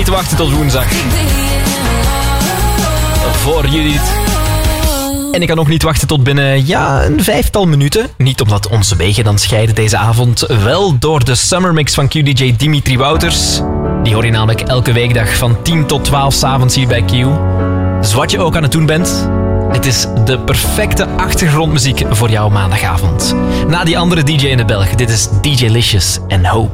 Niet wachten tot woensdag. Voor Judith. En ik kan ook niet wachten tot binnen, een 5-tal minuten. Niet omdat onze wegen dan scheiden deze avond. Wel door de summermix van QDJ Dimitri Wouters. Die hoor je namelijk elke weekdag van 10 tot 12 s'avonds hier bij Q. Dus wat je ook aan het doen bent, het is de perfecte achtergrondmuziek voor jouw maandagavond. Na die andere DJ in de Belg, dit is DJ Licious en Hope.